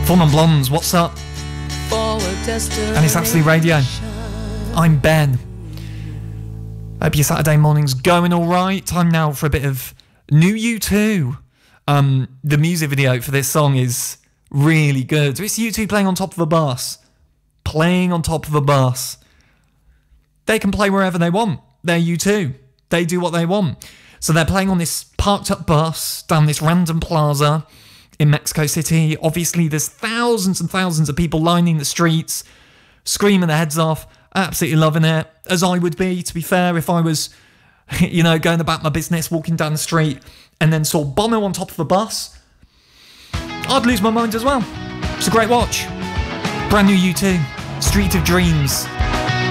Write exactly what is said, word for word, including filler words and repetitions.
Four Non Blondes, what's up? And it's Absolute Radio. I'm Ben. Hope your Saturday morning's going alright. Time now for a bit of new U two. Um, the music video for this song is really good. It's U two playing on top of a bus. Playing on top of a bus. They can play wherever they want. They're U two. They do what they want. So they're playing on this parked up bus down this random plaza in Mexico City. Obviously, there's thousands and thousands of people lining the streets, screaming their heads off, absolutely loving it, as I would be, to be fair, if I was, you know, going about my business, walking down the street, and then saw Bono on top of a bus. I'd lose my mind as well. It's a great watch. Brand new U two, Street of Dreams.